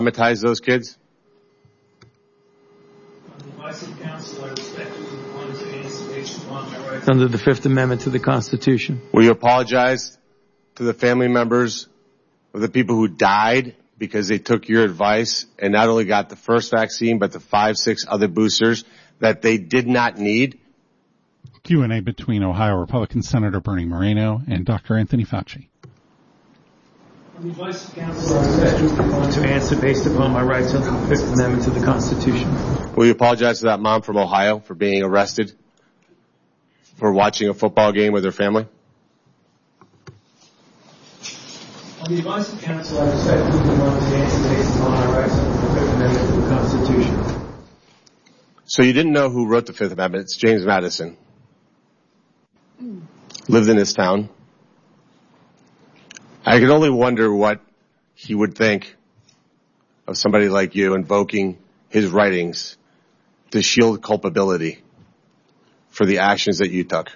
traumatize those kids? Under the Fifth Amendment to the Constitution. Will you apologize to the family members of the people who died because they took your advice and not only got the first vaccine, but the 5-6 other boosters that they did not need? Q&A between Ohio Republican Senator Bernie Moreno and Dr. Anthony Fauci. On the advice of counsel, I expect to answer based upon my rights under the Fifth Amendment to the Constitution. Will you apologize to that mom from Ohio for being arrested for watching a football game with her family? On the advice of counsel, I expect to answer based upon my rights under the Fifth Amendment to the Constitution. So you didn't know who wrote the Fifth Amendment. It's James Madison. Lived in this town. I can only wonder what he would think of somebody like you invoking his writings to shield culpability for the actions that you took.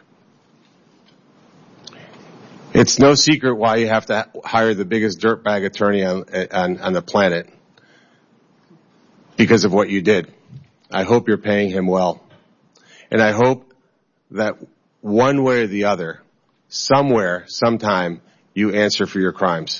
It's no secret why you have to hire the biggest dirtbag attorney on the planet because of what you did. I hope you're paying him well. And I hope that one way or the other, somewhere, sometime, you answer for your crimes.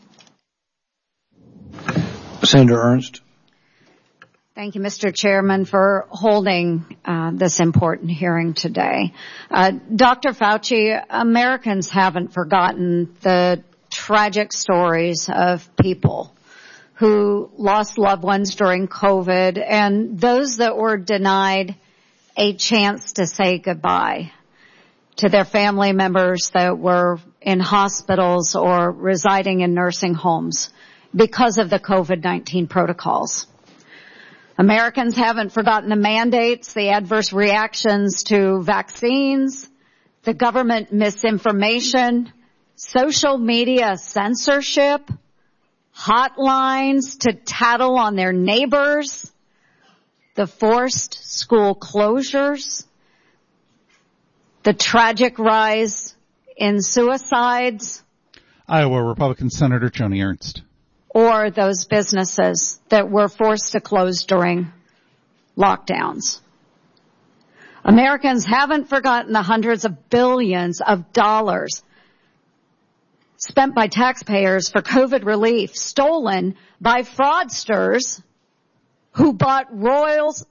Senator Ernst. Thank you, Mr. Chairman, for holding this important hearing today. Dr. Fauci, Americans haven't forgotten the tragic stories of people who lost loved ones during COVID and those that were denied a chance to say goodbye to their family members that were in hospitals or residing in nursing homes because of the COVID-19 protocols. Americans haven't forgotten the mandates, the adverse reactions to vaccines, the government misinformation, social media censorship, hotlines to tattle on their neighbors, the forced school closures, the tragic rise in suicides. Iowa Republican Senator Joni Ernst. Or those businesses that were forced to close during lockdowns. Americans haven't forgotten the hundreds of billions of dollars spent by taxpayers for COVID relief, stolen by fraudsters who bought Rolls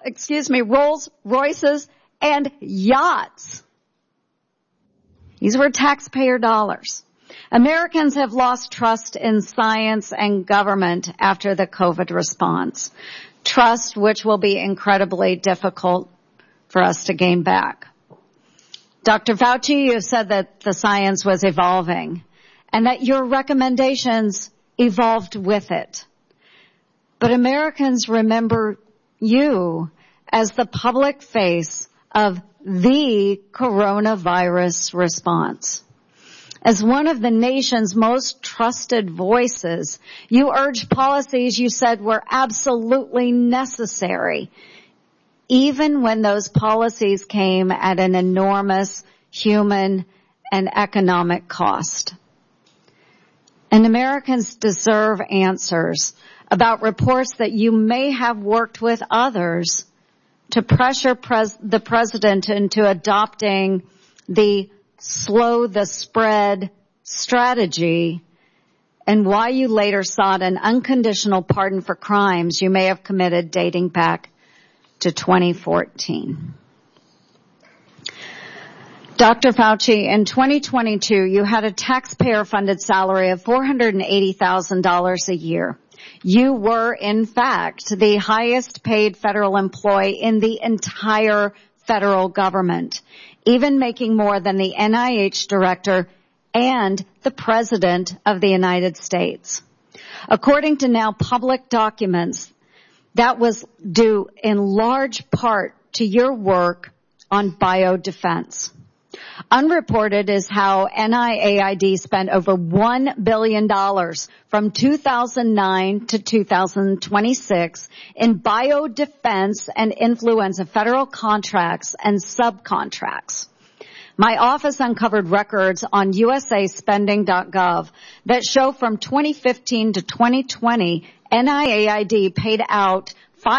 Royces and yachts. These were taxpayer dollars. Americans have lost trust in science and government after the COVID response. Trust which will be incredibly difficult for us to gain back. Dr. Fauci, you have said that the science was evolving and that your recommendations evolved with it. But Americans remember you as the public face of the coronavirus response. As one of the nation's most trusted voices, you urged policies you said were absolutely necessary, even when those policies came at an enormous human and economic cost. And Americans deserve answers about reports that you may have worked with others to pressure the president into adopting the slow the spread strategy, and why you later sought an unconditional pardon for crimes you may have committed dating back to 2014. Dr. Fauci, in 2022, you had a taxpayer-funded salary of $480,000 a year. You were, in fact, the highest paid federal employee in the entire federal government, even making more than the NIH director and the President of the United States. According to now public documents, that was due in large part to your work on biodefense. Unreported is how NIAID spent over $1 billion from 2009 to 2026 in biodefense and influenza federal contracts and subcontracts. My office uncovered records on USAspending.gov that show from 2015 to 2020, NIAID paid out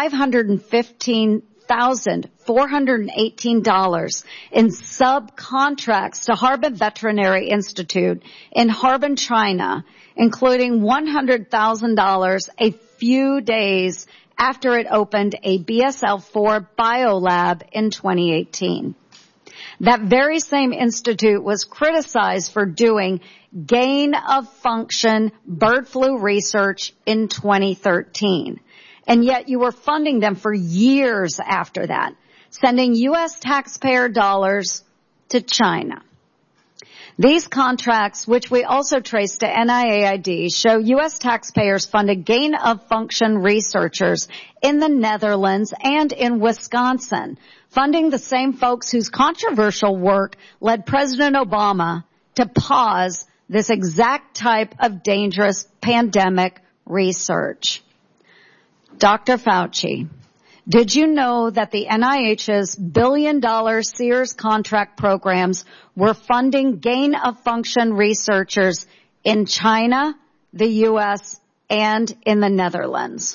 $515,418 in subcontracts to Harbin Veterinary Institute in Harbin, China, including $100,000 a few days after it opened a BSL-4 biolab in 2018. That very same institute was criticized for doing gain-of-function bird flu research in 2013. And yet you were funding them for years after that, sending U.S. taxpayer dollars to China. These contracts, which we also trace to NIAID, show U.S. taxpayers funded gain-of-function researchers in the Netherlands and in Wisconsin, funding the same folks whose controversial work led President Obama to pause this exact type of dangerous pandemic research. Dr. Fauci, did you know that the NIH's billion-dollar Sears contract programs were funding gain-of-function researchers in China, the U.S., and in the Netherlands?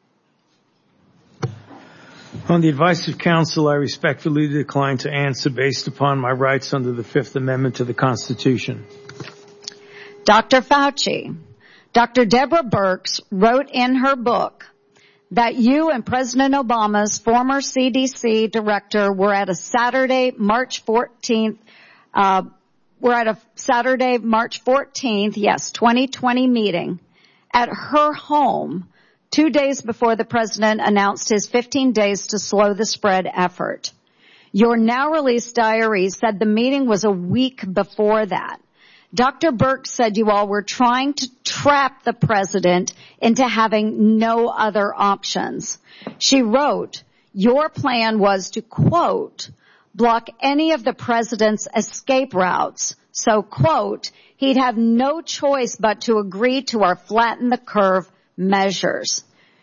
On the advice of counsel, I respectfully decline to answer based upon my rights under the Fifth Amendment to the Constitution. Dr. Fauci, Dr. Deborah Birx wrote in her book that you and President Obama's former CDC director were at a Saturday, March 14th, 2020 meeting at her home 2 days before the president announced his 15 days to slow the spread effort. Your now released diary said the meeting was a week before that. Dr. Birx said you all were trying to trap the president into having no other options. She wrote, your plan was to, quote, block any of the president's escape routes. So, quote, he'd have no choice but to agree to our flatten the curve measures.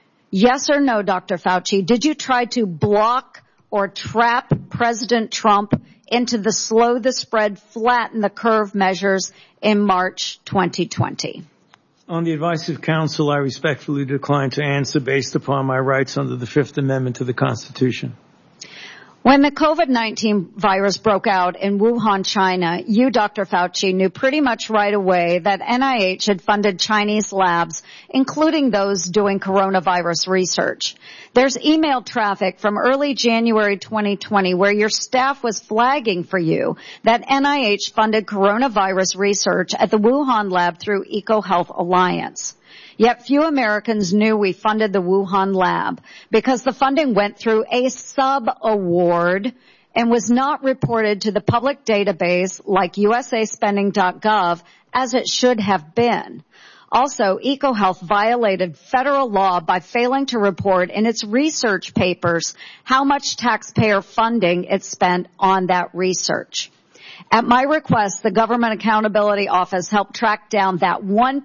Yes or no, Dr. Fauci, did you try to block or trap President Trump into the slow the spread, flatten the curve measures in March 2020? On the advice of counsel, I respectfully decline to answer based upon my rights under the Fifth Amendment to the Constitution. When the COVID-19 virus broke out in Wuhan, China, you, Dr. Fauci, knew pretty much right away that NIH had funded Chinese labs, including those doing coronavirus research. There's email traffic from early January 2020 where your staff was flagging for you that NIH funded coronavirus research at the Wuhan lab through EcoHealth Alliance. Yet few Americans knew we funded the Wuhan lab because the funding went through a sub-award and was not reported to the public database like usaspending.gov as it should have been. Also, EcoHealth violated federal law by failing to report in its research papers how much taxpayer funding it spent on that research. At my request, the Government Accountability Office helped track down that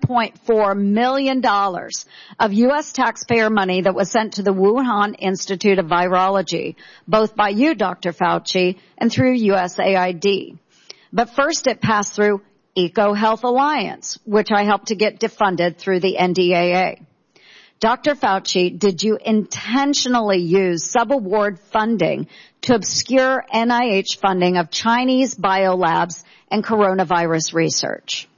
$1.4 million of U.S. taxpayer money that was sent to the Wuhan Institute of Virology, both by you, Dr. Fauci, and through USAID. But first it passed through EcoHealth Alliance, which I helped to get defunded through the NDAA. Dr. Fauci, did you intentionally use sub-award funding to obscure NIH funding of Chinese biolabs and coronavirus research?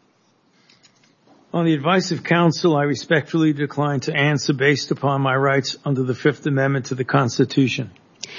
On the advice of counsel, I respectfully decline to answer based upon my rights under the Fifth Amendment to the Constitution.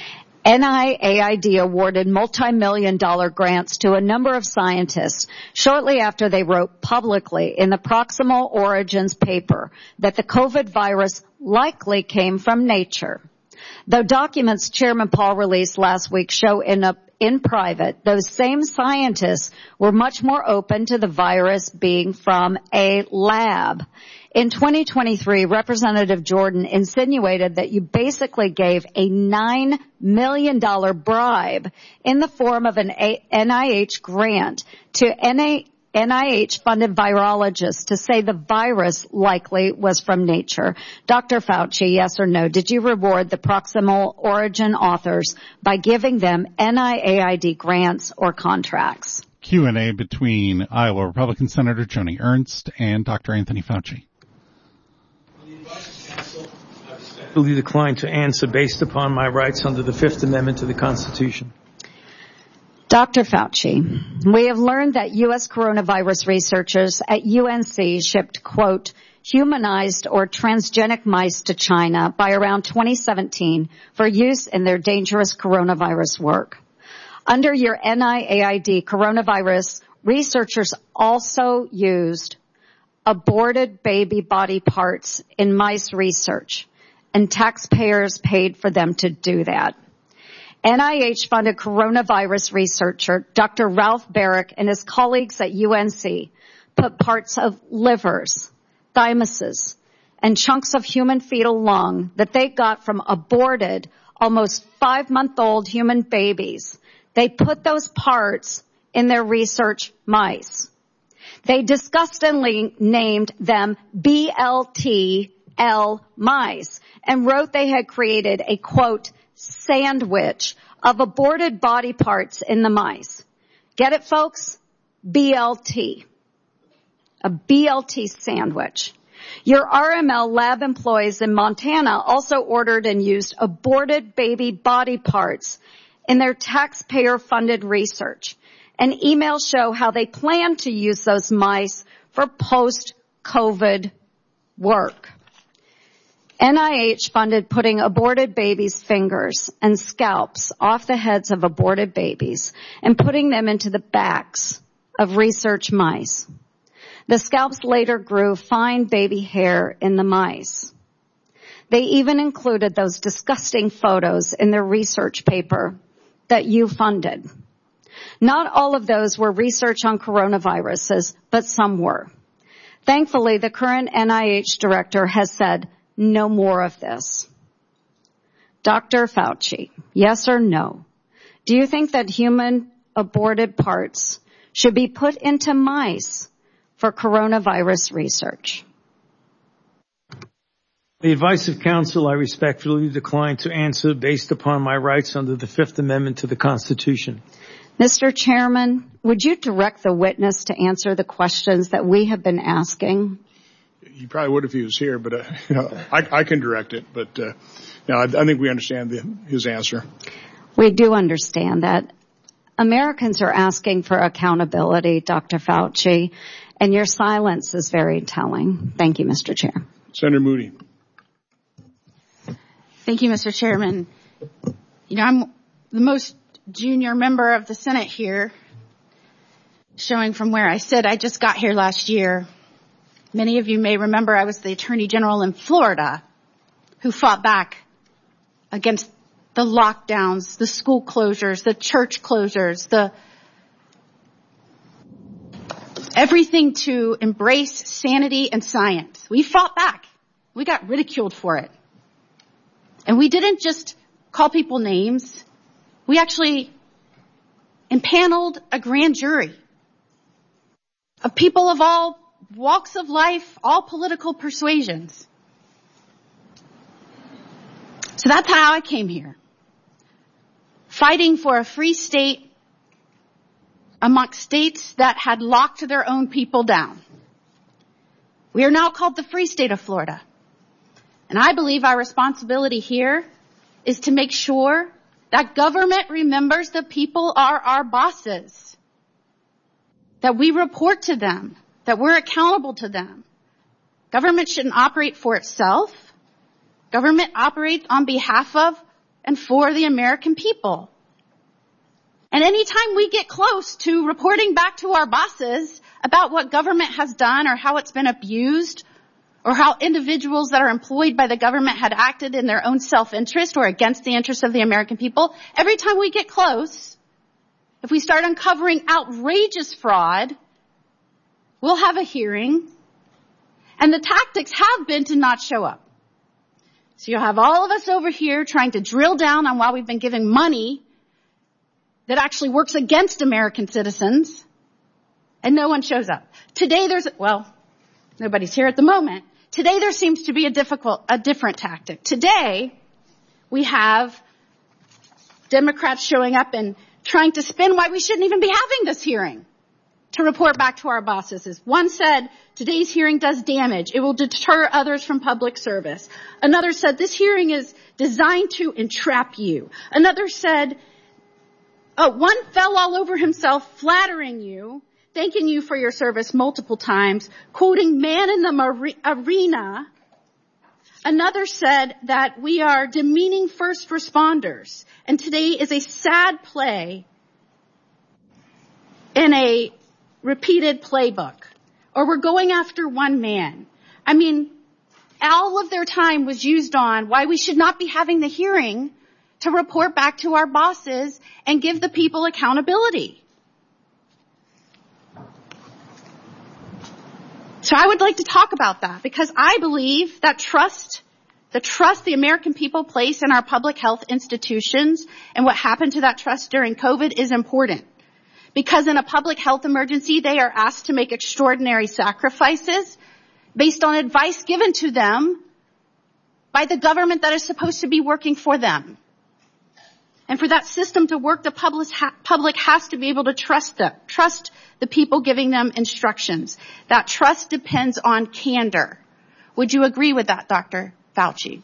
NIAID awarded multi-million-dollar grants to a number of scientists shortly after they wrote publicly in the Proximal Origins paper that the COVID virus likely came from nature. Though documents Chairman Paul released last week show in private, those same scientists were much more open to the virus being from a lab. In 2023, Representative Jordan insinuated that you basically gave a $9 million bribe in the form of an NIH grant to NIH-funded virologists to say the virus likely was from nature. Dr. Fauci, yes or no, did you reward the Proximal Origin authors by giving them NIAID grants or contracts? Q&A between Iowa Republican Senator Joni Ernst and Dr. Anthony Fauci. respectfully decline to answer based upon my rights under the Fifth Amendment to the Constitution. Dr. Fauci, we have learned that U.S. coronavirus researchers at UNC shipped, quote, humanized or transgenic mice to China by around 2017 for use in their dangerous coronavirus work. Under your NIAID coronavirus, researchers also used aborted baby body parts in mice research, and taxpayers paid for them to do that. NIH-funded coronavirus researcher Dr. Ralph Baric and his colleagues at UNC put parts of livers, thymuses, and chunks of human fetal lung that they got from aborted, almost 5-month-old human babies. They put those parts in their research mice. They disgustingly named them BLT-L mice and wrote they had created a, quote, sandwich of aborted body parts in the mice. Get it, folks? BLT. A BLT sandwich. Your RML lab employees in Montana also ordered and used aborted baby body parts in their taxpayer-funded research. And emails show how they plan to use those mice for post-COVID work. NIH funded putting aborted babies' fingers and scalps off the heads of aborted babies and putting them into the backs of research mice. The scalps later grew fine baby hair in the mice. They even included those disgusting photos in their research paper that you funded. Not all of those were research on coronaviruses, but some were. Thankfully, the current NIH director has said, no more of this. Dr. Fauci, yes or no? Do you think that human aborted parts should be put into mice for coronavirus research? The advice of counsel, I respectfully decline to answer based upon my rights under the Fifth Amendment to the Constitution. Mr. Chairman, would you direct the witness to answer the questions that we have been asking? He probably would if he was here, but I can direct it. But I think we understand his answer. We do understand that. Americans are asking for accountability, Dr. Fauci, and your silence is very telling. Thank you, Mr. Chair. Senator Moody. Thank you, Mr. Chairman. I'm the most junior member of the Senate here, showing from where I sit. I just got here last year. Many of you may remember I was the Attorney General in Florida who fought back against the lockdowns, the school closures, the church closures, everything to embrace sanity and science. We fought back. We got ridiculed for it. And we didn't just call people names. We actually impaneled a grand jury of people of all walks of life, all political persuasions. So that's how I came here. Fighting for a free state amongst states that had locked their own people down. We are now called the Free State of Florida. And I believe our responsibility here is to make sure that government remembers the people are our bosses, that we report to them, that we're accountable to them. Government shouldn't operate for itself. Government operates on behalf of and for the American people. And anytime we get close to reporting back to our bosses about what government has done or how it's been abused or how individuals that are employed by the government had acted in their own self-interest or against the interests of the American people, every time we get close, if we start uncovering outrageous fraud, we'll have a hearing, and the tactics have been to not show up. So you'll have all of us over here trying to drill down on why we've been giving money that actually works against American citizens, and no one shows up. Today nobody's here at the moment. Today there seems to be a different tactic. Today we have Democrats showing up and trying to spin why we shouldn't even be having this hearing. to report back to our bosses. One said, today's hearing does damage. It will deter others from public service. Another said, this hearing is designed to entrap you. Another said, one fell all over himself flattering you, thanking you for your service multiple times, quoting man in the arena. Another said that we are demeaning first responders. And today is a sad play in a repeated playbook. Or we're going after one man. I mean, all of their time was used on why we should not be having the hearing to report back to our bosses and give the people accountability. So I would like to talk about that because I believe that the trust the American people place in our public health institutions and what happened to that trust during COVID is important. Because in a public health emergency, they are asked to make extraordinary sacrifices based on advice given to them by the government that is supposed to be working for them. And for that system to work, the public has to be able to trust the people giving them instructions. That trust depends on candor. Would you agree with that, Dr. Fauci?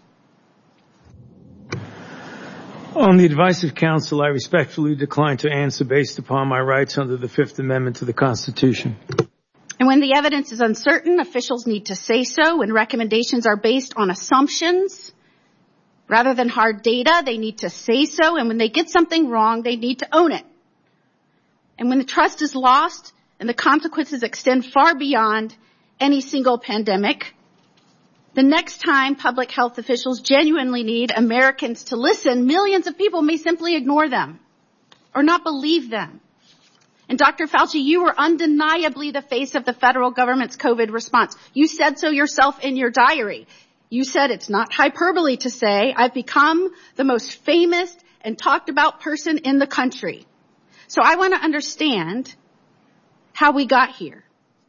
On the advice of counsel, I respectfully decline to answer based upon my rights under the Fifth Amendment to the Constitution. And when the evidence is uncertain, officials need to say so. When recommendations are based on assumptions rather than hard data, they need to say so. And when they get something wrong, they need to own it. And when the trust is lost and the consequences extend far beyond any single pandemic, the next time public health officials genuinely need Americans to listen, millions of people may simply ignore them or not believe them. And Dr. Fauci, you were undeniably the face of the federal government's COVID response. You said so yourself in your diary. You said it's not hyperbole to say, I've become the most famous and talked about person in the country. So I want to understand how we got here.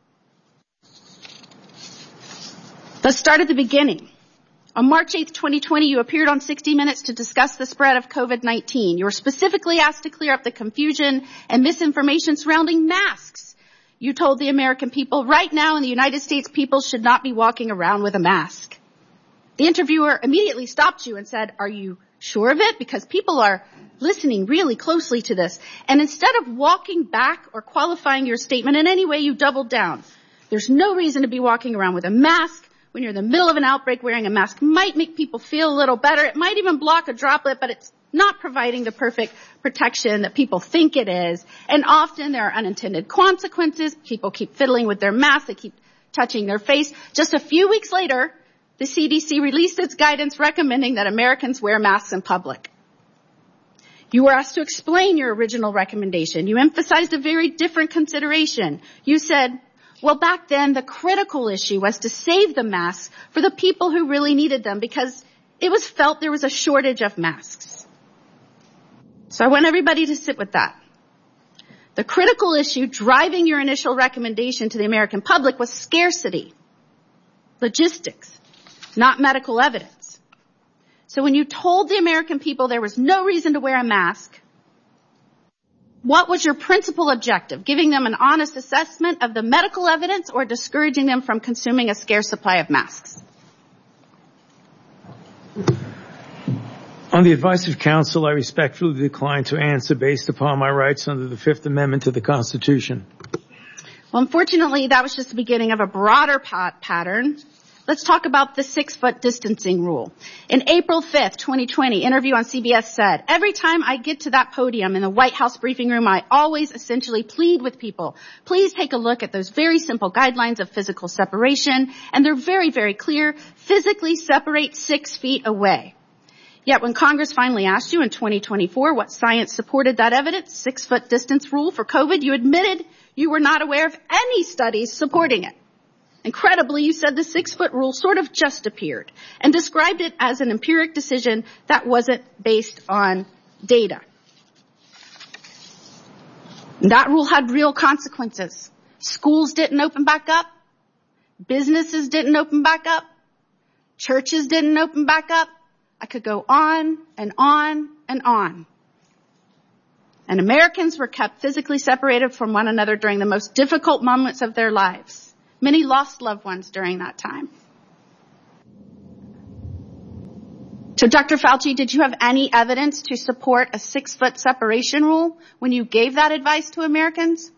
Let's start at the beginning. On March 8th, 2020, you appeared on 60 Minutes to discuss the spread of COVID-19. You were specifically asked to clear up the confusion and misinformation surrounding masks. You told the American people, right now in the United States, people should not be walking around with a mask. The interviewer immediately stopped you and said, are you sure of it? Because people are listening really closely to this. And instead of walking back or qualifying your statement in any way, you doubled down. There's no reason to be walking around with a mask. When you're in the middle of an outbreak, wearing a mask might make people feel a little better. It might even block a droplet, but it's not providing the perfect protection that people think it is. And often there are unintended consequences. People keep fiddling with their masks. They keep touching their face. Just a few weeks later, the CDC released its guidance recommending that Americans wear masks in public. You were asked to explain your original recommendation. You emphasized a very different consideration. You said, well, back then, the critical issue was to save the masks for the people who really needed them because it was felt there was a shortage of masks. So I want everybody to sit with that. The critical issue driving your initial recommendation to the American public was scarcity, logistics, not medical evidence. So when you told the American people there was no reason to wear a mask, what was your principal objective? Giving them an honest assessment of the medical evidence or discouraging them from consuming a scarce supply of masks? On the advice of counsel, I respectfully decline to answer based upon my rights under the Fifth Amendment to the Constitution. Well, unfortunately, that was just the beginning of a broader pattern. Let's talk about the 6-foot distancing rule. In April 5th, 2020, interview on CBS said, every time I get to that podium in the White House briefing room, I always essentially plead with people. Please take a look at those very simple guidelines of physical separation. And they're very, very clear. Physically separate 6 feet away. Yet when Congress finally asked you in 2024 what science supported that evidence, 6-foot distance rule for COVID, you admitted you were not aware of any studies supporting it. Incredibly, you said the 6-foot rule sort of just appeared and described it as an empiric decision that wasn't based on data. And that rule had real consequences. Schools didn't open back up. Businesses didn't open back up. Churches didn't open back up. I could go on and on and on. And Americans were kept physically separated from one another during the most difficult moments of their lives. Many lost loved ones during that time. So, Dr. Fauci, did you have any evidence to support a 6-foot separation rule when you gave that advice to Americans?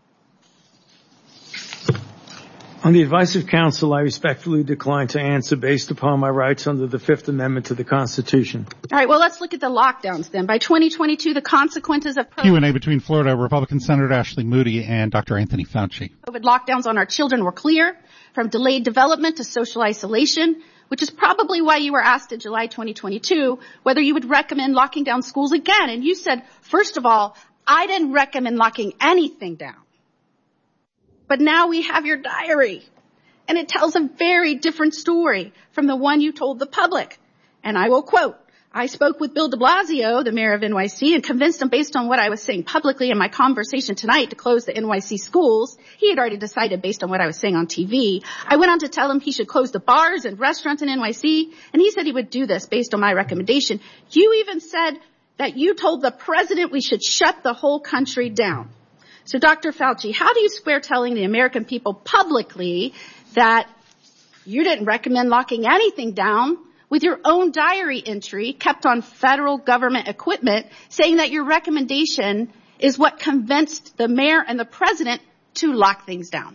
On the advice of counsel, I respectfully decline to answer based upon my rights under the Fifth Amendment to the Constitution. All right, well, let's look at the lockdowns then. By 2022, the consequences of Q&A between Florida Republican Senator Ashley Moody and Dr. Anthony Fauci. COVID lockdowns on our children were clear, from delayed development to social isolation, which is probably why you were asked in July 2022 whether you would recommend locking down schools again. And you said, first of all, I didn't recommend locking anything down. But now we have your diary, and it tells a very different story from the one you told the public. And I will quote, I spoke with Bill de Blasio, the mayor of NYC, and convinced him based on what I was saying publicly in my conversation tonight to close the NYC schools. He had already decided based on what I was saying on TV. I went on to tell him he should close the bars and restaurants in NYC, and he said he would do this based on my recommendation. You even said that you told the president we should shut the whole country down. So, Dr. Fauci, how do you square telling the American people publicly that you didn't recommend locking anything down with your own diary entry kept on federal government equipment saying that your recommendation is what convinced the mayor and the president to lock things down?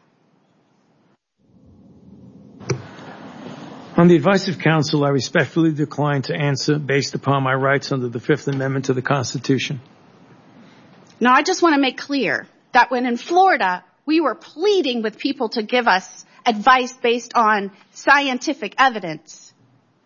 On the advice of counsel, I respectfully decline to answer based upon my rights under the Fifth Amendment to the Constitution. Now, I just want to make clear that when in Florida, we were pleading with people to give us advice based on scientific evidence,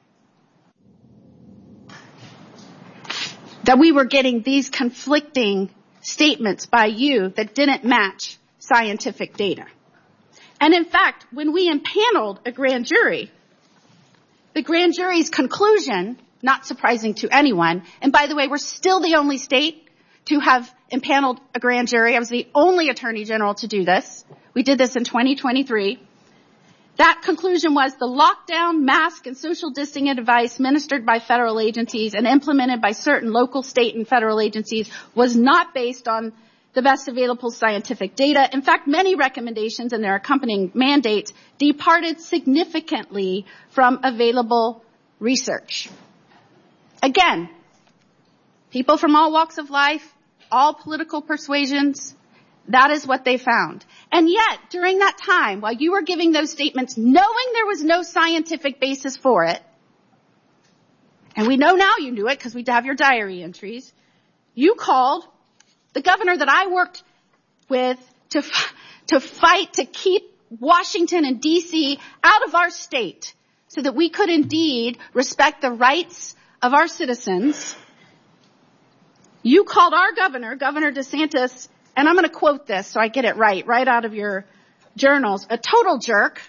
that we were getting these conflicting statements by you that didn't match scientific data. And in fact, when we impaneled a grand jury, the grand jury's conclusion, not surprising to anyone, and by the way, we're still the only state to have impaneled a grand jury. I was the only attorney general to do this. We did this in 2023. That conclusion was the lockdown, mask, and social distancing advice ministered by federal agencies and implemented by certain local, state, and federal agencies was not based on the best available scientific data. In fact, many recommendations and their accompanying mandates departed significantly from available research. Again, people from all walks of life, all political persuasions, that is what they found. And yet, during that time, while you were giving those statements, knowing there was no scientific basis for it, and we know now you knew it because we have your diary entries, you called the governor that I worked with to fight to keep Washington and D.C. out of our state so that we could indeed respect the rights of our citizens. You called our governor, Governor DeSantis, and I'm going to quote this so I get it right out of your journals, a total jerk,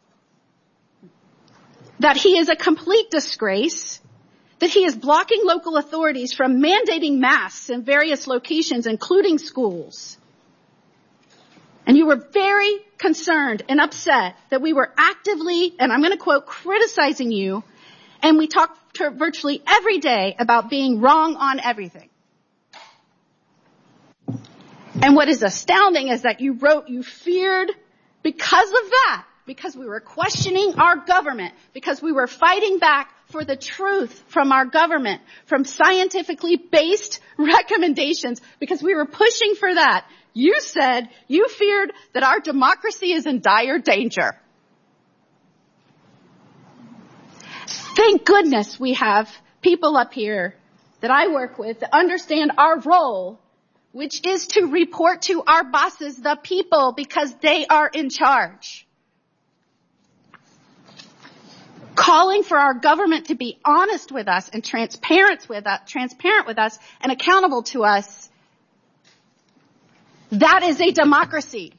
that he is a complete disgrace, that he is blocking local authorities from mandating masks in various locations, including schools. And you were very concerned and upset that we were actively, and I'm going to quote, criticizing you, and we talked virtually every day about being wrong on everything. And what is astounding is that you wrote you feared because of that, because we were questioning our government, because we were fighting back for the truth from our government, from scientifically based recommendations, because we were pushing for that. You said you feared that our democracy is in dire danger. Thank goodness we have people up here that I work with that understand our role, which is to report to our bosses, the people, because they are in charge. Calling for our government to be honest with us and transparent with us and accountable to us. That is a democracy.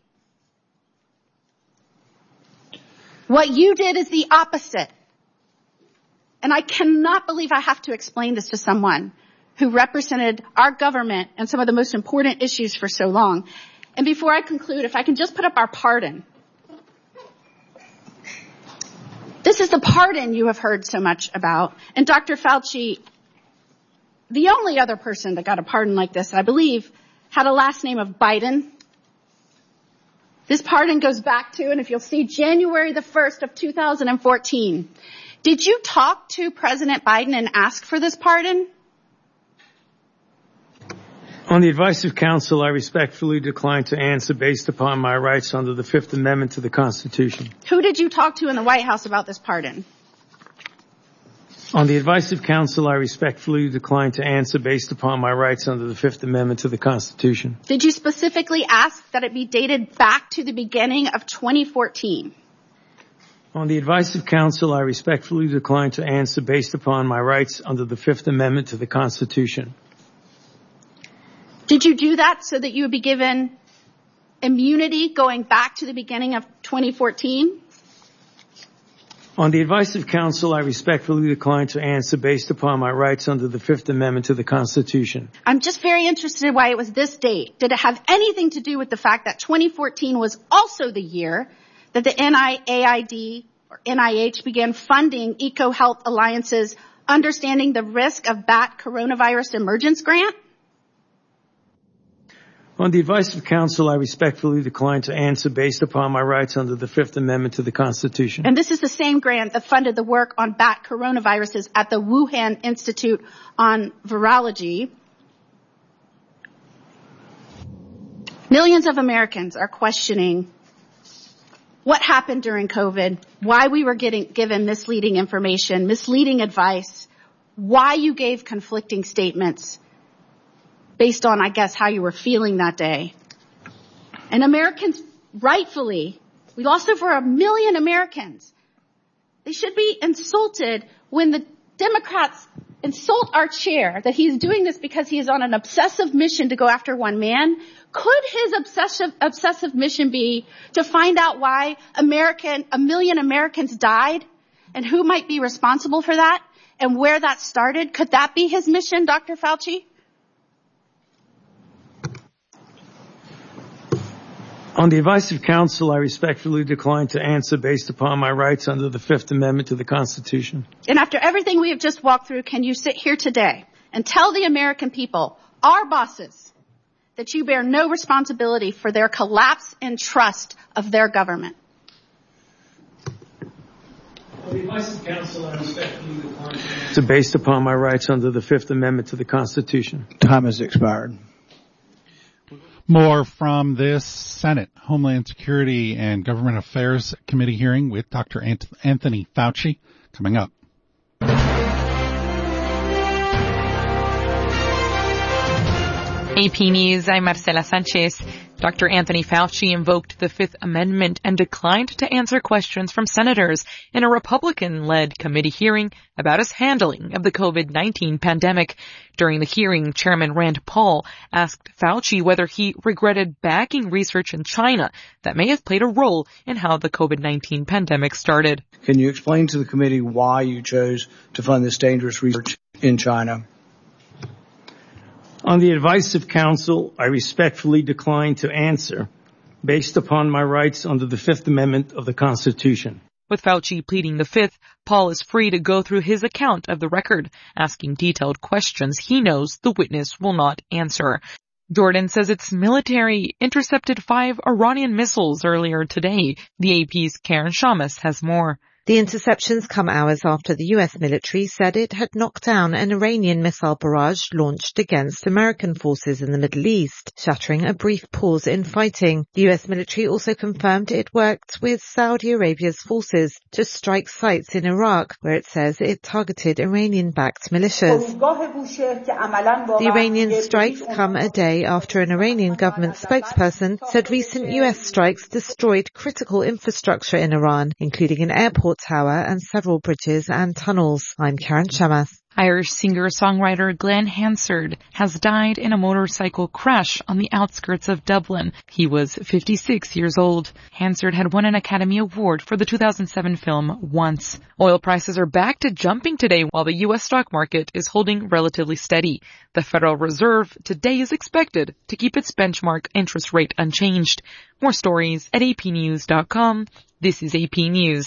What you did is the opposite. And I cannot believe I have to explain this to someone who represented our government and some of the most important issues for so long. And before I conclude, if I can just put up our pardon. This is the pardon you have heard so much about. And Dr. Fauci, the only other person that got a pardon like this, I believe, had a last name of Biden. This pardon goes back to, and if you'll see, January the 1st of 2014. Did you talk to President Biden and ask for this pardon? On the advice of counsel, I respectfully decline to answer based upon my rights under the Fifth Amendment to the Constitution. Who did you talk to in the White House about this pardon? On the advice of counsel, I respectfully decline to answer based upon my rights under the Fifth Amendment to the Constitution. Did you specifically ask that it be dated back to the beginning of 2014? On the advice of counsel, I respectfully decline to answer based upon my rights under the Fifth Amendment to the Constitution. Did you do that so that you would be given immunity going back to the beginning of 2014? On the advice of counsel, I respectfully decline to answer based upon my rights under the Fifth Amendment to the Constitution. I'm just very interested in why it was this date. Did it have anything to do with the fact that 2014 was also the year that the NIAID or NIH began funding EcoHealth Alliance's Understanding the Risk of Bat Coronavirus Emergence grant? On the advice of counsel, I respectfully decline to answer based upon my rights under the Fifth Amendment to the Constitution. And this is the same grant that funded the work on bat coronaviruses at the Wuhan Institute on Virology. Millions of Americans are questioning what happened during COVID, why we were given misleading information, misleading advice, why you gave conflicting statements based on, I guess, how you were feeling that day. And Americans, rightfully, we lost over 1 million Americans. They should be insulted when the Democrats insult our chair that he's doing this because he is on an obsessive mission to go after one man. Could his obsessive mission be to find out why 1 million Americans died and who might be responsible for that and where that started? Could that be his mission, Dr. Fauci? On the advice of counsel, I respectfully decline to answer based upon my rights under the Fifth Amendment to the Constitution. And after everything we have just walked through, can you sit here today and tell the American people, our bosses, that you bear no responsibility for their collapse in trust of their government? On the advice of counsel, I respectfully decline to answer based upon my rights under the Fifth Amendment to the Constitution. Time has expired. More from this Senate Homeland Security and Government Affairs Committee hearing with Dr. Anthony Fauci coming up. AP News, I'm Marcela Sanchez. Dr. Anthony Fauci invoked the Fifth Amendment and declined to answer questions from senators in a Republican-led committee hearing about his handling of the COVID-19 pandemic. During the hearing, Chairman Rand Paul asked Fauci whether he regretted backing research in China that may have played a role in how the COVID-19 pandemic started. Can you explain to the committee why you chose to fund this dangerous research in China? On the advice of counsel, I respectfully decline to answer based upon my rights under the Fifth Amendment of the Constitution. With Fauci pleading the Fifth, Paul is free to go through his account of the record, asking detailed questions he knows the witness will not answer. Jordan says its military intercepted 5 Iranian missiles earlier today. The AP's Karen Shamas has more. The interceptions come hours after the U.S. military said it had knocked down an Iranian missile barrage launched against American forces in the Middle East, shattering a brief pause in fighting. The U.S. military also confirmed it worked with Saudi Arabia's forces to strike sites in Iraq, where it says it targeted Iranian-backed militias. The Iranian strikes come a day after an Iranian government spokesperson said recent U.S. strikes destroyed critical infrastructure in Iran, including an airport tower and several bridges and tunnels. I'm Karen Shamas. Irish singer-songwriter Glenn Hansard has died in a motorcycle crash on the outskirts of Dublin. He was 56 years old. Hansard had won an Academy Award for the 2007 film Once. Oil prices are back to jumping today while the U.S. stock market is holding relatively steady. The Federal Reserve today is expected to keep its benchmark interest rate unchanged. More stories at apnews.com. This is AP News.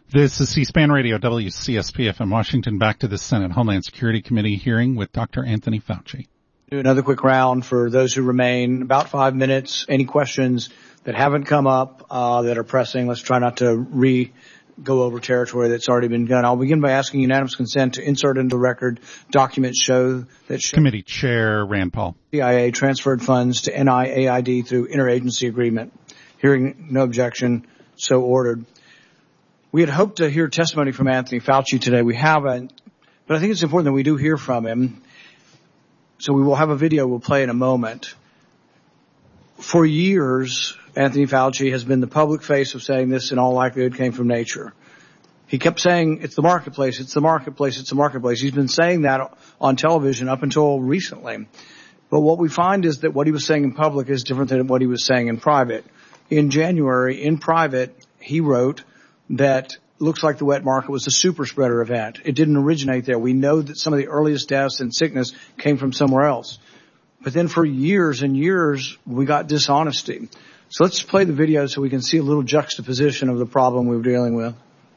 This is C-SPAN Radio, WCSP FM Washington. Back to the Senate Homeland Security Committee hearing with Dr. Anthony Fauci. Do another quick round for those who remain, about 5 minutes. Any questions that haven't come up that are pressing? Let's try not to go over territory that's already been done. I'll begin by asking unanimous consent to insert into the record documents show Committee Chair Rand Paul. CIA transferred funds to NIAID through interagency agreement. Hearing no objection, so ordered. We had hoped to hear testimony from Anthony Fauci today. We haven't, but I think it's important that we do hear from him. So we will have a video we'll play in a moment. For years, Anthony Fauci has been the public face of saying this in all likelihood came from nature. He kept saying, it's the marketplace, it's the marketplace, it's the marketplace. He's been saying that on television up until recently. But what we find is that what he was saying in public is different than what he was saying in private. In January, in private, he wrote that looks like the wet market was a super spreader event. It didn't originate there. We know that some of the earliest deaths and sickness came from somewhere else. But then for years and years, we got dishonesty. So let's play the video so we can see a little juxtaposition of the problem we were dealing with.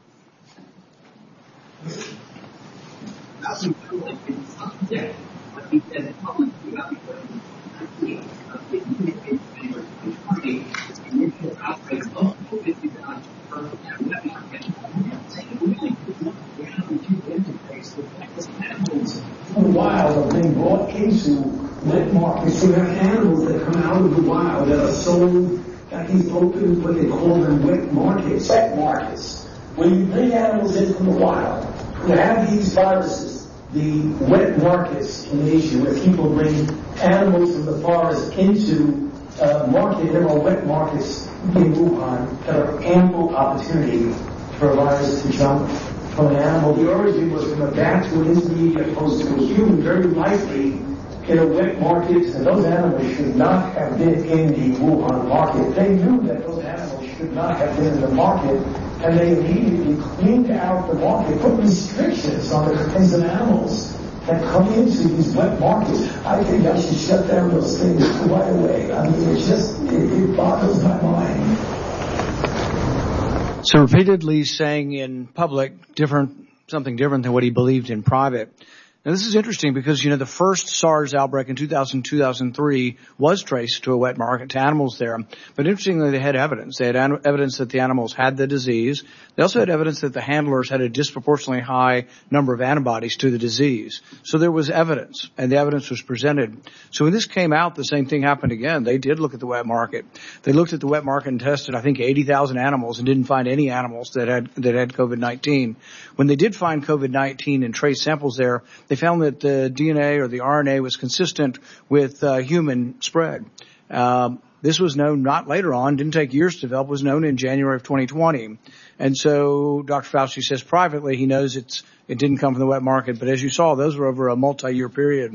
Wild are being brought into wet markets. We have animals that come out of the wild that are sold at these open, what they call them wet markets. Wet markets. When you bring animals in from the wild, you have these viruses, the wet markets in Asia, where people bring animals from the forest into market. There are wet markets in Wuhan that are ample opportunity for a virus to jump from an animal. The origin was from a bat to an intermediate opposed to a human, very likely in a wet market, and those animals should not have been in the Wuhan market. They knew that those animals should not have been in the market, and they immediately cleaned out the market, put restrictions on the kinds of animals that come into these wet markets. I think I should shut down those things right away. I mean, it boggles my mind. So repeatedly saying in public something different than what he believed in private. Now this is interesting because, the first SARS outbreak in 2002-2003 was traced to a wet market, to animals there. But interestingly, they had evidence. They had evidence that the animals had the disease. They also had evidence that the handlers had a disproportionately high number of antibodies to the disease. So there was evidence, and the evidence was presented. So when this came out, the same thing happened again. They did look at the wet market. They looked at the wet market and tested, I think, 80,000 animals and didn't find any animals that had COVID-19. When they did find COVID-19 and trace samples there, they found that the DNA or the RNA was consistent with human spread. This was known not later on, didn't take years to develop, was known in January of 2020. And so Dr. Fauci says privately he knows it didn't come from the wet market, but as you saw, those were over a multi-year period.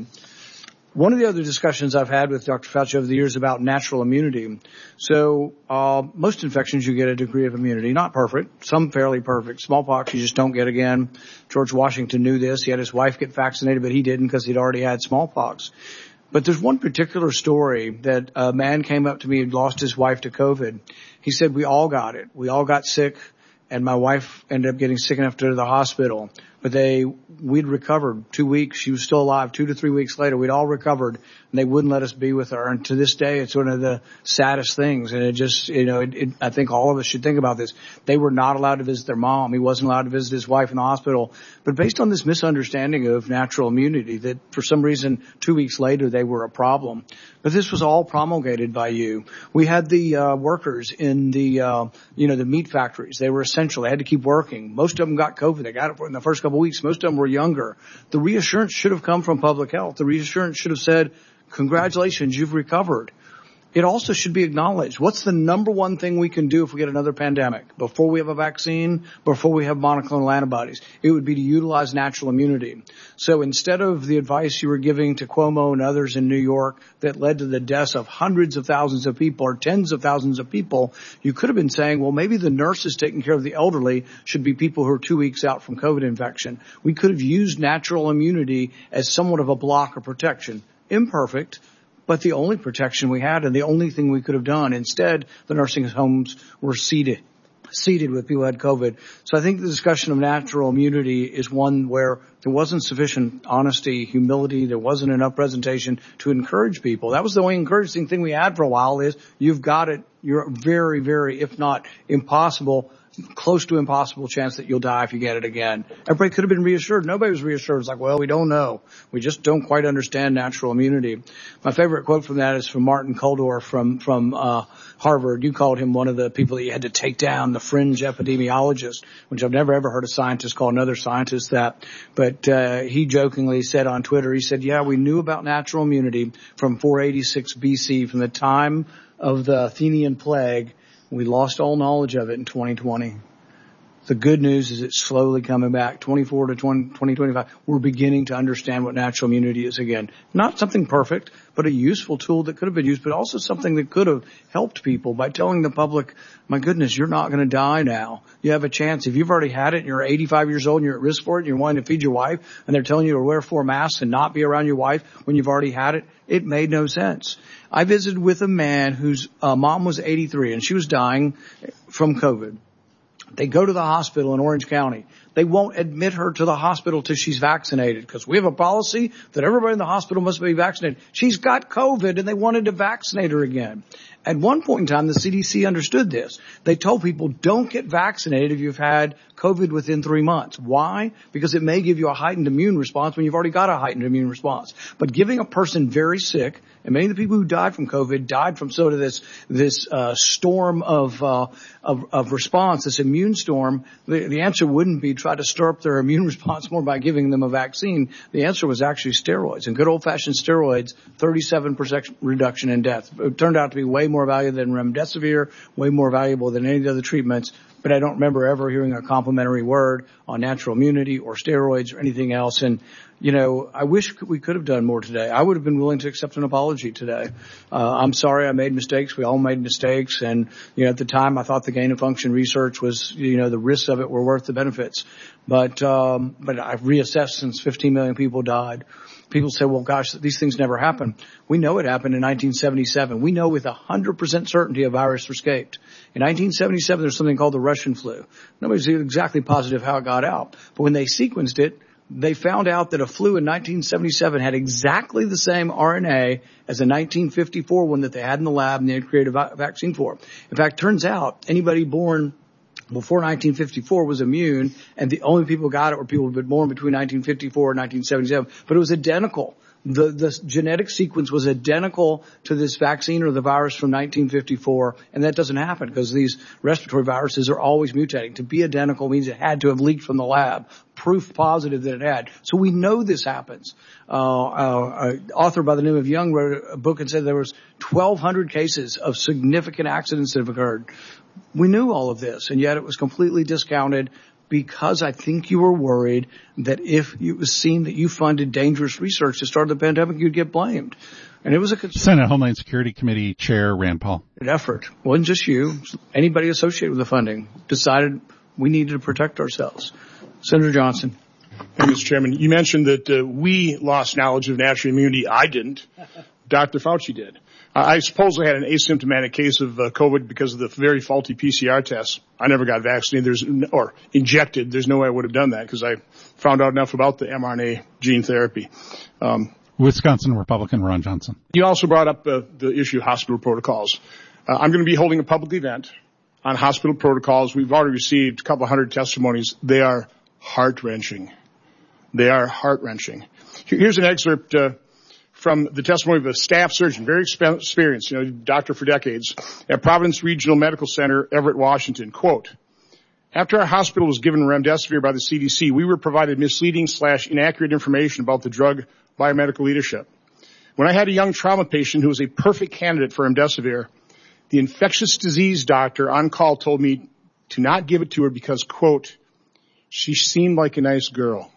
One of the other discussions I've had with Dr. Fauci over the years about natural immunity. So most infections you get a degree of immunity, not perfect, some fairly perfect. Smallpox you just don't get again. George Washington knew this. He had his wife get vaccinated, but he didn't because he'd already had smallpox. But there's one particular story that a man came up to me and lost his wife to COVID. He said, we all got it. We all got sick, and my wife ended up getting sick enough to go to the hospital. But we'd recovered 2 weeks. She was still alive. 2 to 3 weeks later, we'd all recovered, and they wouldn't let us be with her. And to this day, it's one of the saddest things. And it just, I think all of us should think about this. They were not allowed to visit their mom. He wasn't allowed to visit his wife in the hospital. But based on this misunderstanding of natural immunity, that for some reason 2 weeks later they were a problem. But this was all promulgated by you. We had the workers in the meat factories. They were essential. They had to keep working. Most of them got COVID. They got it in the first couple of weeks. Most of them were younger. The reassurance should have come from public health. The reassurance should have said, congratulations, you've recovered. It also should be acknowledged. What's the number one thing we can do if we get another pandemic? Before we have a vaccine, before we have monoclonal antibodies, it would be to utilize natural immunity. So instead of the advice you were giving to Cuomo and others in New York that led to the deaths of hundreds of thousands of people or tens of thousands of people, you could have been saying, well, maybe the nurses taking care of the elderly should be people who are 2 weeks out from COVID infection. We could have used natural immunity as somewhat of a block of protection. Imperfect, but the only protection we had and the only thing we could have done. Instead, the nursing homes were seeded seated with people who had COVID. So I think the discussion of natural immunity is one where there wasn't sufficient honesty, humility. There wasn't enough presentation to encourage people. That was the only encouraging thing we had for a while is you've got it. You're very, very, if not impossible, close to impossible chance that you'll die if you get it again. Everybody could have been reassured. Nobody was reassured. It's like, well, we don't know. We just don't quite understand natural immunity. My favorite quote from that is from Martin Kulldorff from Harvard. You called him one of the people that you had to take down, the fringe epidemiologist, which I've never ever heard a scientist call another scientist that. But he jokingly said on Twitter, he said, yeah, we knew about natural immunity from 486 BC, from the time of the Athenian plague. We lost all knowledge of it in 2020. The good news is it's slowly coming back. 24 to 2025, we're beginning to understand what natural immunity is again. Not something perfect, but a useful tool that could have been used, but also something that could have helped people by telling the public, my goodness, you're not going to die now. You have a chance. If you've already had it and you're 85 years old and you're at risk for it and you're wanting to feed your wife and they're telling you to wear 4 masks and not be around your wife when you've already had it, it made no sense. I visited with a man whose mom was 83 and she was dying from COVID. They go to the hospital in Orange County. They won't admit her to the hospital till she's vaccinated because we have a policy that everybody in the hospital must be vaccinated. She's got COVID and they wanted to vaccinate her again. At one point in time, the CDC understood this. They told people, don't get vaccinated if you've had COVID within 3 months. Why? Because it may give you a heightened immune response when you've already got a heightened immune response. But giving a person very sick, and many of the people who died from COVID died from sort of this storm of response, this immune storm. The answer wouldn't be try to stir up their immune response more by giving them a vaccine. The answer was actually steroids. And good old-fashioned steroids, 37% reduction in death. It turned out to be way more valuable than remdesivir, way more valuable than any of the other treatments. But I don't remember ever hearing a complimentary word on natural immunity or steroids or anything else. And, you know, I wish we could have done more today. I would have been willing to accept an apology today. I'm sorry I made mistakes. We all made mistakes. And, you know, at the time I thought the gain of function research was, you know, the risks of it were worth the benefits. But I've reassessed since 15 million people died. People say, well, gosh, these things never happen. We know it happened in 1977. We know with 100% certainty a virus escaped. In 1977, there's something called the Russian flu. Nobody's exactly positive how it got out. But when they sequenced it, they found out that a flu in 1977 had exactly the same RNA as a 1954 one that they had in the lab and they had created a vaccine for. In fact, turns out anybody born before 1954 was immune, and the only people who got it were people who had been born between 1954 and 1977. But it was identical. The genetic sequence was identical to this vaccine or the virus from 1954, and that doesn't happen because these respiratory viruses are always mutating. To be identical means it had to have leaked from the lab, proof positive that it had. So we know this happens. An author by the name of Young wrote a book and said there was 1,200 cases of significant accidents that have occurred. We knew all of this, and yet it was completely discounted because I think you were worried that if it was seen that you funded dangerous research to start the pandemic, you'd get blamed. And it was a Senate Homeland Security Committee Chair Rand Paul. An effort. It wasn't just you. Anybody associated with the funding decided we needed to protect ourselves. Senator Johnson. Thank you, Mr. Chairman. You mentioned that we lost knowledge of natural immunity. I didn't. Dr. Fauci did. I supposedly had an asymptomatic case of COVID because of the very faulty PCR tests. I never got vaccinated or injected. There's no way I would have done that because I found out enough about the mRNA gene therapy. Wisconsin Republican Ron Johnson. You also brought up the issue of hospital protocols. I'm going to be holding a public event on hospital protocols. We've already received a couple hundred testimonies. They are heart-wrenching. They are heart-wrenching. Here's an excerpt from the testimony of a staff surgeon, very experienced, doctor for decades, at Providence Regional Medical Center, Everett, Washington. Quote, after our hospital was given remdesivir by the CDC, we were provided misleading/inaccurate information about the drug biomedical leadership. When I had a young trauma patient who was a perfect candidate for remdesivir, the infectious disease doctor on call told me to not give it to her because, quote, she seemed like a nice girl.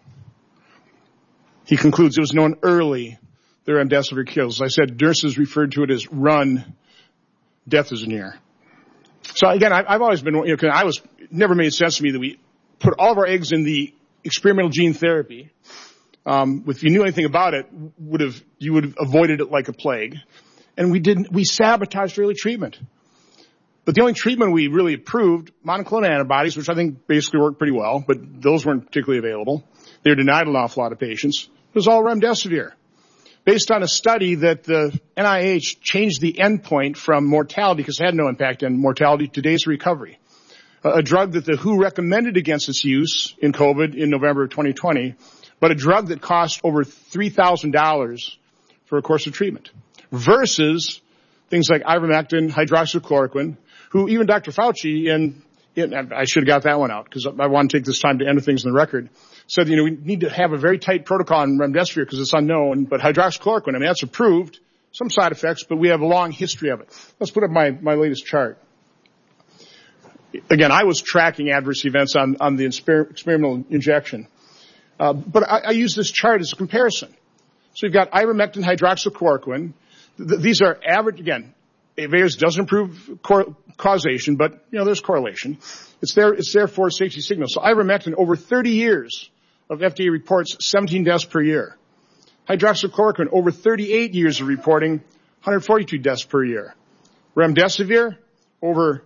He concludes it was known early the remdesivir kills. As I said, nurses referred to it as run, death is near. So again, I've always been, it never made sense to me that we put all of our eggs in the experimental gene therapy. If you knew anything about it, you would have avoided it like a plague. And we sabotaged early treatment. But the only treatment we really approved, monoclonal antibodies, which I think basically worked pretty well, but those weren't particularly available. They were denied an awful lot of patients. It was all remdesivir. Based on a study that the NIH changed the endpoint from mortality, because it had no impact on mortality, to days of recovery. A drug that the WHO recommended against its use in COVID in November of 2020, but a drug that cost over $3,000 for a course of treatment. Versus things like ivermectin, hydroxychloroquine, who even Dr. Fauci, I should have got that one out because I want to take this time to enter things in the record, said, we need to have a very tight protocol on remdesivir because it's unknown, but hydroxychloroquine, that's approved, some side effects, but we have a long history of it. Let's put up my latest chart. Again, I was tracking adverse events on the experimental injection. But I use this chart as a comparison. So you've got ivermectin, hydroxychloroquine. These are average, again, AVAIRS doesn't prove causation, but, there's correlation. It's there for safety signals. So ivermectin, over 30 years of FDA reports, 17 deaths per year. Hydroxychloroquine, over 38 years of reporting, 142 deaths per year. Remdesivir, over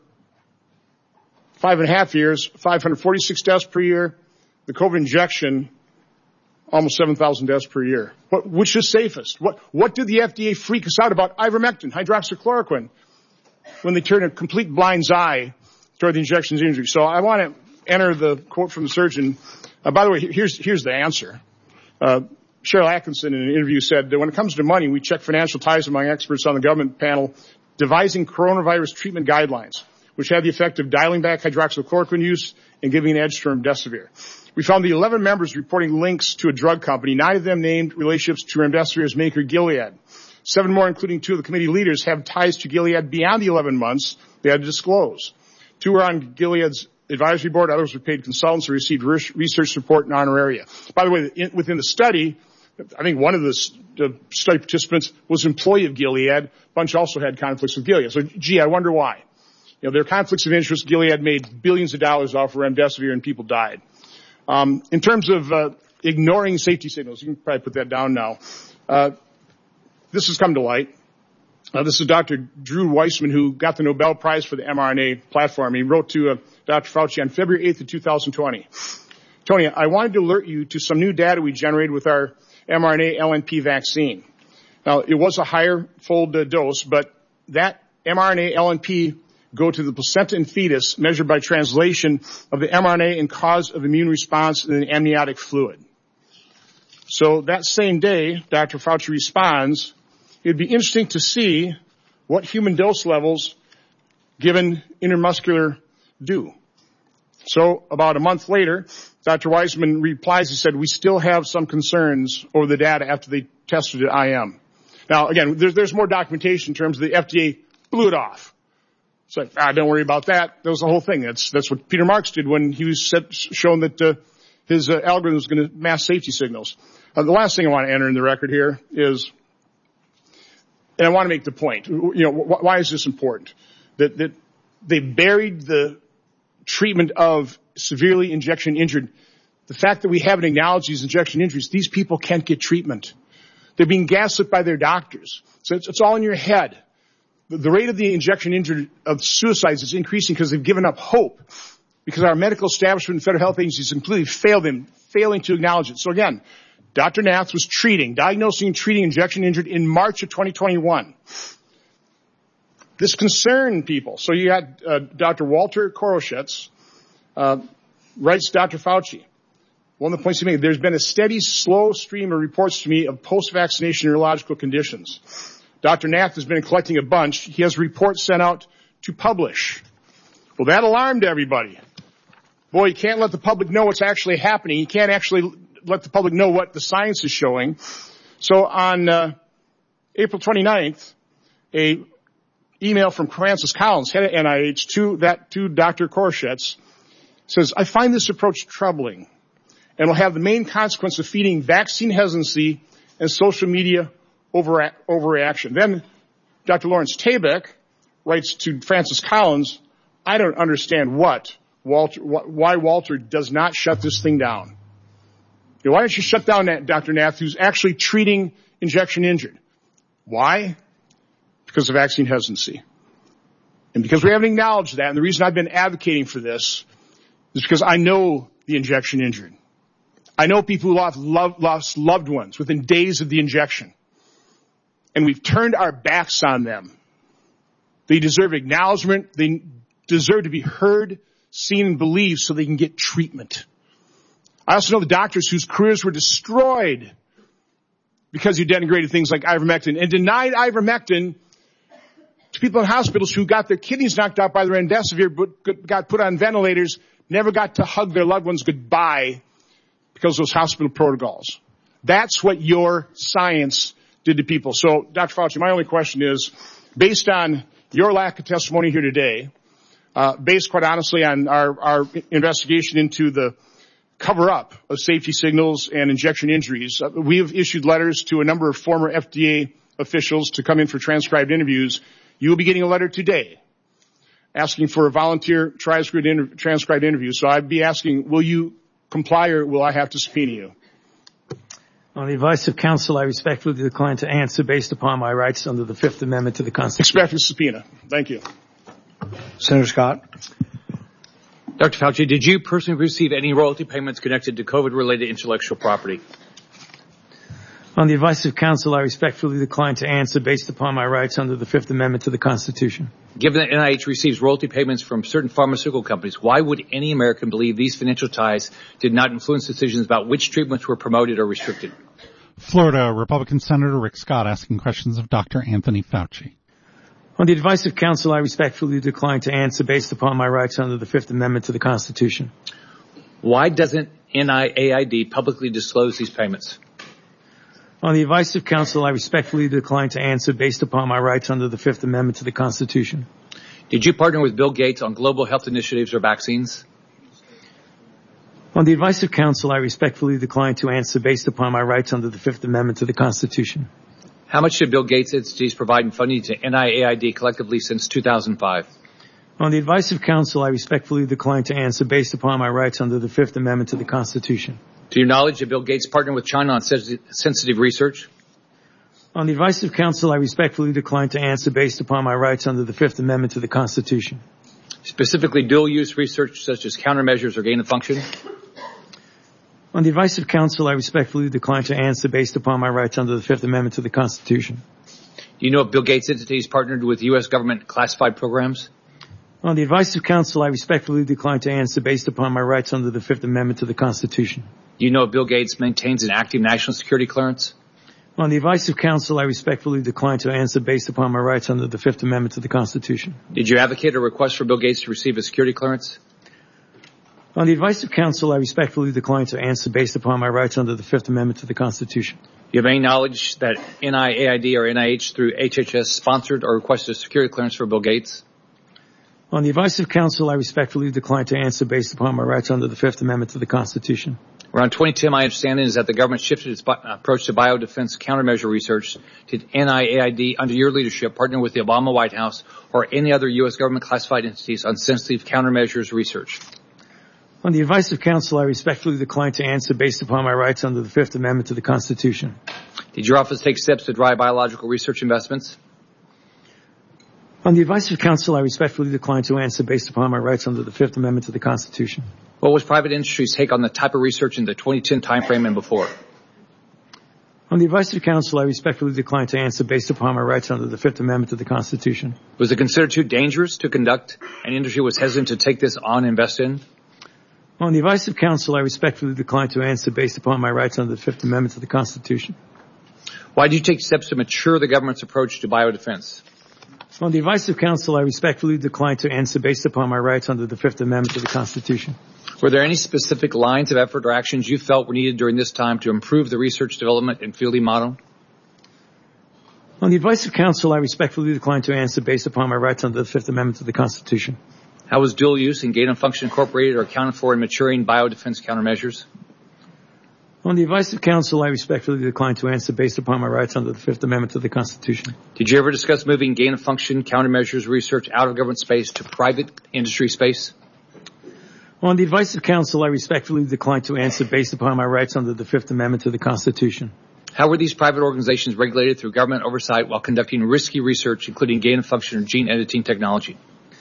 5.5 years, 546 deaths per year. The COVID injection, almost 7,000 deaths per year. Which is safest? What did the FDA freak us out about ivermectin, hydroxychloroquine, when they turned a complete blind eye toward the injection's injury? So I want to enter the quote from the surgeon. By the way, here's the answer. Cheryl Atkinson in an interview said that when it comes to money, we check financial ties among experts on the government panel devising coronavirus treatment guidelines, which had the effect of dialing back hydroxychloroquine use and giving an edge to remdesivir. We found the 11 members reporting links to a drug company, 9 of them named relationships to remdesivir's maker, Gilead. 7 more, including 2 of the committee leaders, have ties to Gilead beyond the 11 months they had to disclose. 2 were on Gilead's advisory board. Others were paid consultants who received research support and honoraria. By the way, within the study, I think one of the study participants was an employee of Gilead. A bunch also had conflicts with Gilead. So, I wonder why. There are conflicts of interest. Gilead made billions of dollars off of remdesivir and people died. In terms of ignoring safety signals, you can probably put that down now. This has come to light. This is Dr. Drew Weissman, who got the Nobel Prize for the mRNA platform. He wrote to Dr. Fauci on February 8th of 2020. Tony, I wanted to alert you to some new data we generated with our mRNA LNP vaccine. Now, it was a higher fold dose, but that mRNA LNP go to the placenta and fetus measured by translation of the mRNA and cause of immune response in the amniotic fluid. So that same day, Dr. Fauci responds, it'd be interesting to see what human dose levels given intramuscular do. So about a month later, Dr. Weissman replies, he said, we still have some concerns over the data after they tested it IM. Now, again, there's more documentation in terms of the FDA blew it off. It's like, don't worry about that. That was the whole thing. That's what Peter Marks did when he was shown that his algorithm was going to mask safety signals. The last thing I want to enter in the record here is, and I want to make the point, why is this important? That they buried the treatment of severely injection injured. The fact that we haven't acknowledged these injection injuries, these people can't get treatment. They're being gaslit by their doctors. So it's all in your head. The rate of the injection injured of suicides is increasing because they've given up hope. Because our medical establishment and federal health agencies completely failed them, failing to acknowledge it. So again, Dr. Nath was diagnosing and treating injection injured in March of 2021. This concerned people. So you had Dr. Walter Koroshets, writes Dr. Fauci. One of the points he made, there's been a steady, slow stream of reports to me of post-vaccination neurological conditions. Dr. Nath has been collecting a bunch. He has reports sent out to publish. Well, that alarmed everybody. Boy, you can't let the public know what's actually happening. You can't actually let the public know what the science is showing. So on April 29th, a email from Francis Collins, head of NIH, to Dr. Koroshets, says, I find this approach troubling and will have the main consequence of feeding vaccine hesitancy and social media overreaction. Then Dr. Lawrence Tabak writes to Francis Collins, I don't understand why Walter does not shut this thing down. Why don't you shut down Dr. Nath, who's actually treating injection injured? Why? Because of vaccine hesitancy. And because we haven't acknowledged that, and the reason I've been advocating for this is because I know the injection injured. I know people who lost loved ones within days of the injection. And we've turned our backs on them. They deserve acknowledgement. They deserve to be heard, seen, and believed so they can get treatment. I also know the doctors whose careers were destroyed because you denigrated things like ivermectin and denied ivermectin to people in hospitals who got their kidneys knocked out by the remdesivir but got put on ventilators, never got to hug their loved ones goodbye because of those hospital protocols. That's what your science did to people. So, Dr. Fauci, my only question is, based on your lack of testimony here today, based quite honestly on our investigation into the cover-up of safety signals and injection injuries, we have issued letters to a number of former FDA officials to come in for transcribed interviews. You will be getting a letter today asking for a volunteer transcribed interview. So I'd be asking, will you comply or will I have to subpoena you? On the advice of counsel, I respectfully decline to answer based upon my rights under the Fifth Amendment to the Constitution. Expect a subpoena. Thank you. Senator Scott. Dr. Fauci, did you personally receive any royalty payments connected to COVID-related intellectual property? On the advice of counsel, I respectfully decline to answer based upon my rights under the Fifth Amendment to the Constitution. Given that NIH receives royalty payments from certain pharmaceutical companies, why would any American believe these financial ties did not influence decisions about which treatments were promoted or restricted? Florida Republican Senator Rick Scott asking questions of Dr. Anthony Fauci. On the advice of counsel, I respectfully decline to answer based upon my rights under the Fifth Amendment to the Constitution. Why doesn't NIAID publicly disclose these payments? On the advice of counsel, I respectfully decline to answer based upon my rights under the Fifth Amendment to the Constitution. Did you partner with Bill Gates on global health initiatives or vaccines? On the advice of counsel, I respectfully decline to answer based upon my rights under the Fifth Amendment to the Constitution. How much did Bill Gates entities provide in funding to NIAID collectively since 2005? On the advice of counsel, I respectfully decline to answer based upon my rights under the Fifth Amendment to the Constitution. To your knowledge, did Bill Gates partner with China on sensitive research? On the advice of counsel, I respectfully decline to answer based upon my rights under the Fifth Amendment to the Constitution. Specifically, dual-use research such as countermeasures or gain-of-function? On the advice of counsel, I respectfully decline to answer based upon my rights under the Fifth Amendment to the Constitution. Do you know if Bill Gates' entities partnered with U.S. government classified programs? On the advice of counsel, I respectfully decline to answer based upon my rights under the Fifth Amendment to the Constitution. Do you know if Bill Gates maintains an active national security clearance? On the advice of counsel, I respectfully decline to answer based upon my rights under the Fifth Amendment to the Constitution. Did you advocate a request for Bill Gates to receive a security clearance? On the advice of counsel, I respectfully decline to answer based upon my rights under the Fifth Amendment to the Constitution. Do you have any knowledge that NIAID or NIH through HHS sponsored or requested a security clearance for Bill Gates? On the advice of counsel, I respectfully decline to answer based upon my rights under the Fifth Amendment to the Constitution. Around 2010, my understanding is that the government shifted its approach to biodefense countermeasure research. Did NIAID, under your leadership, partner with the Obama White House or any other U.S. government classified entities on sensitive countermeasures research? On the advice of counsel, I respectfully decline to answer based upon my rights under the Fifth Amendment to the Constitution. Did your office take steps to drive biological research investments? On the advice of counsel, I respectfully decline to answer based upon my rights under the Fifth Amendment to the Constitution. What was private industry's take on the type of research in the 2010 timeframe and before? On the advice of counsel, I respectfully decline to answer based upon my rights under the Fifth Amendment to the Constitution. Was it considered too dangerous to conduct and industry was hesitant to take this on and invest in? On the advice of counsel, I respectfully decline to answer based upon my rights under the Fifth Amendment to the Constitution. Why did you take steps to mature the government's approach to biodefense? On the advice of counsel, I respectfully decline to answer based upon my rights under the Fifth Amendment to the Constitution. Were there any specific lines of effort or actions you felt were needed during this time to improve the research development and fielding model? On the advice of counsel, I respectfully decline to answer based upon my rights under the Fifth Amendment to the Constitution. How was dual use and gain of function incorporated or accounted for in maturing biodefense countermeasures? On the advice of counsel, I respectfully decline to answer based upon my rights under the Fifth Amendment to the Constitution. Did you ever discuss moving gain of function countermeasures research out of government space to private industry space? On the advice of counsel, I respectfully decline to answer based upon my rights under the Fifth Amendment to the Constitution. How were these private organizations regulated through government oversight while conducting risky research, including gain of function or gene editing technology?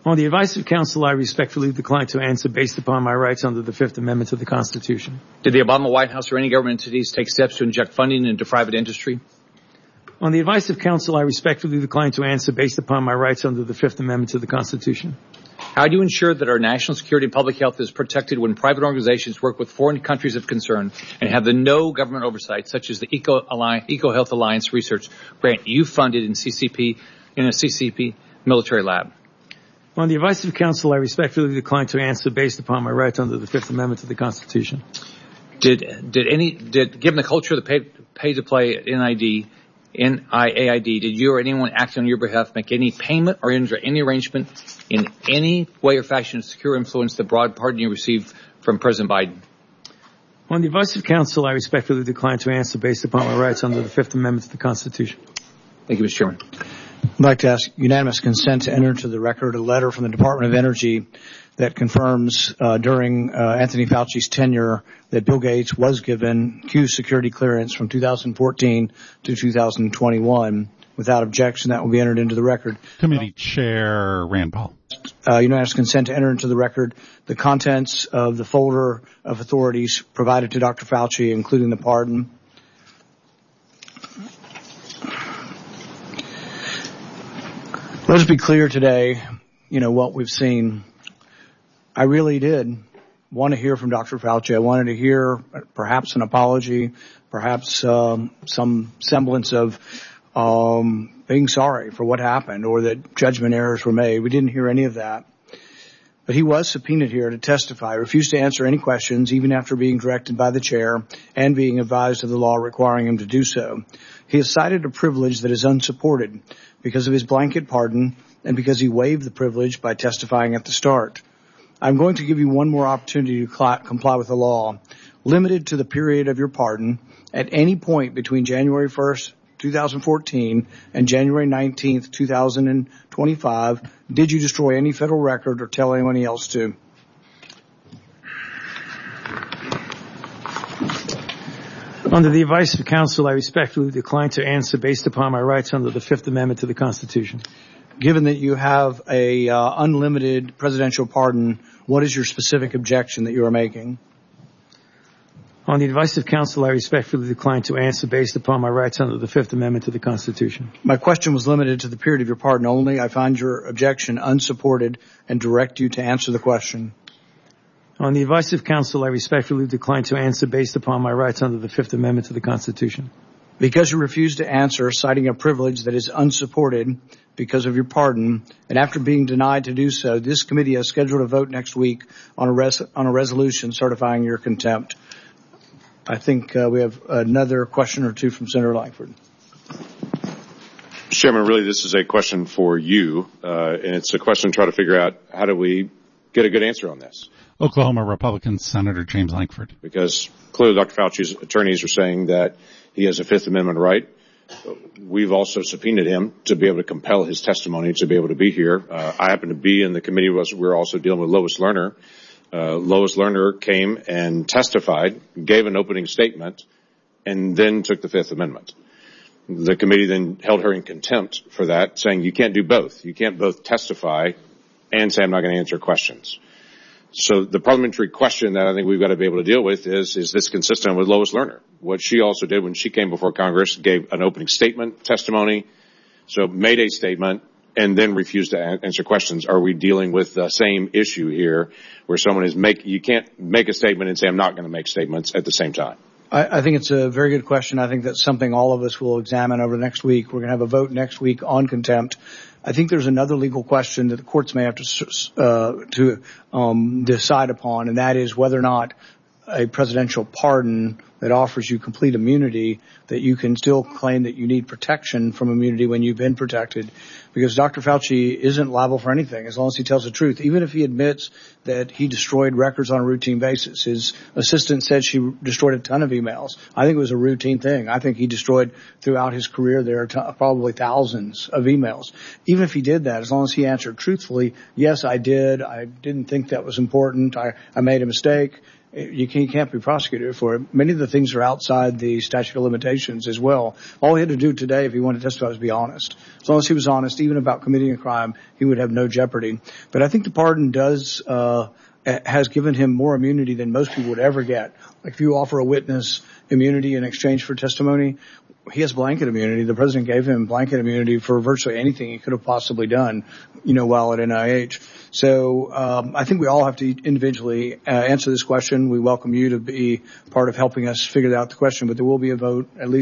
On the advice of counsel, I respectfully decline to answer based upon my rights under the Fifth Amendment to the Constitution. Did the Obama White House or any government entities take steps to inject funding into private industry? On the advice of counsel, I respectfully decline to answer based upon my rights under the Fifth Amendment to the Constitution. How do you ensure that our national security and public health is protected when private organizations work with foreign countries of concern and have the no government oversight, such as the EcoHealth Alliance research grant you funded in a CCP military lab? On the advice of counsel, I respectfully decline to answer based upon my rights under the Fifth Amendment to the Constitution. Given the culture of the pay-to-play at NIAID, did you or anyone acting on your behalf make any payment or enter any arrangement in any way or fashion to secure influence the broad pardon you received from President Biden? On the advice of counsel, I respectfully decline to answer based upon my rights under the Fifth Amendment to the Constitution. Thank you, Mr. Chairman. I'd like to ask unanimous consent to enter into the record a letter from the Department of Energy that confirms during Anthony Fauci's tenure that Bill Gates was given Q security clearance from 2014 to 2021. Without objection, that will be entered into the record. Committee Chair Rand Paul. Unanimous consent to enter into the record the contents of the folder of authorities provided to Dr. Fauci, including the pardon. Let us be clear today, what we've seen. I really did want to hear from Dr. Fauci. I wanted to hear perhaps an apology, perhaps some semblance of being sorry for what happened or that judgment errors were made. We didn't hear any of that. But he was subpoenaed here to testify, refused to answer any questions, even after being directed by the chair and being advised of the law requiring him to do so. He has cited a privilege that is unsupported because of his blanket pardon and because he waived the privilege by testifying at the start. I'm going to give you one more opportunity to comply with the law. Limited to the period of your pardon, at any point between January 1st, 2014 and January 19th, 2025, did you destroy any federal record or tell anyone else to? Under the advice of counsel, I respectfully decline to answer based upon my rights under the Fifth Amendment to the Constitution. Given that you have a unlimited presidential pardon, what is your specific objection that you are making? On the advice of counsel, I respectfully decline to answer based upon my rights under the Fifth Amendment to the Constitution. My question was limited to the period of your pardon only. I find your objection unsupported and direct you to answer the question. On the advice of counsel, I respectfully decline to answer based upon my rights under the Fifth Amendment to the Constitution. Because you refuse to answer, citing a privilege that is unsupported because of your pardon, and after being denied to do so, this committee has scheduled a vote next week on a resolution certifying your contempt. I think we have another question or two from Senator Lankford. Chairman, really this is a question for you, and it's a question to try to figure out how do we get a good answer on this. Oklahoma Republican Senator James Lankford. Because clearly Dr. Fauci's attorneys are saying that he has a Fifth Amendment right. We've also subpoenaed him to be able to compel his testimony to be able to be here. I happen to be in the committee. We're also dealing with Lois Lerner. Lois Lerner came and testified, gave an opening statement, and then took the Fifth Amendment. The committee then held her in contempt for that, saying you can't do both. You can't both testify and say I'm not going to answer questions. So the parliamentary question that I think we've got to be able to deal with is this consistent with Lois Lerner? What she also did when she came before Congress, gave an opening statement, testimony, so made a statement, and then refused to answer questions. Are we dealing with the same issue here where someone is you can't make a statement and say I'm not going to make statements at the same time? I think it's a very good question. I think that's something all of us will examine over the next week. We're going to have a vote next week on contempt. I think there's another legal question that the courts may have to decide upon, and that is whether or not a presidential pardon that offers you complete immunity, that you can still claim that you need protection from immunity when you've been protected. Because Dr. Fauci isn't liable for anything as long as he tells the truth. Even if he admits that he destroyed records on a routine basis. His assistant said she destroyed a ton of emails. I think it was a routine thing. I think he destroyed throughout his career there probably thousands of emails. Even if he did that, as long as he answered truthfully, yes, I did. I didn't think that was important. I made a mistake. you can't be prosecuted for it. Many of the things are outside the statute of limitations as well. All he had to do today, if he wanted to testify, was be honest. As long as he was honest, even about committing a crime, he would have no jeopardy. But I think the pardon has given him more immunity than most people would ever get. Like if you offer a witness immunity in exchange for testimony, he has blanket immunity. The president gave him blanket immunity for virtually anything he could have possibly done, while at NIH. So I think we all have to individually answer this question. We welcome you to be part of helping us figure out the question, but there will be a vote at least